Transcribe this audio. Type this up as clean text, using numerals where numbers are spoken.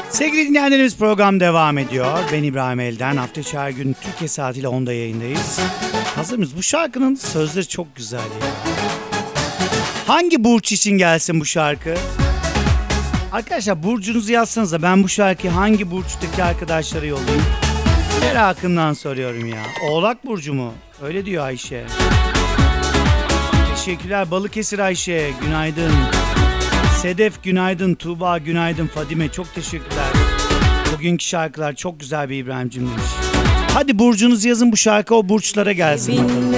Sevgili dinleyenlerimiz, program devam ediyor. Ben İbrahim Elden. Hafta içi her gün Türkiye saatiyle 10'da yayındayız. Hazır mıyız? Bu şarkının sözleri çok güzel ya. Hangi burç için gelsin bu şarkı? Arkadaşlar burcunuzu yazsanız da ben bu şarkıyı hangi burçtaki arkadaşlara yollayayım? Merakımdan soruyorum ya. Oğlak burcu mu? Öyle diyor Ayşe. Teşekkürler Balıkesir Ayşe. Günaydın. Sedef günaydın. Tuğba günaydın. Fadime çok teşekkürler. Bugünkü şarkılar çok güzel bir İbrahim'cim demiş. Hadi burcunuzu yazın, bu şarkı o burçlara gelsin bakalım.